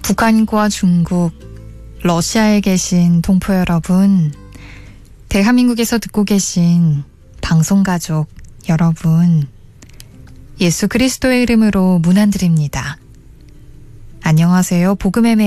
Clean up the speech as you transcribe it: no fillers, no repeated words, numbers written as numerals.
북한과 중국, 러시아에 계신 동포 여러분, 대한민국에서 듣고 계신 방송가족 여러분, 예수 그리스도의 이름으로 문안드립니다. 안녕하세요. 복음의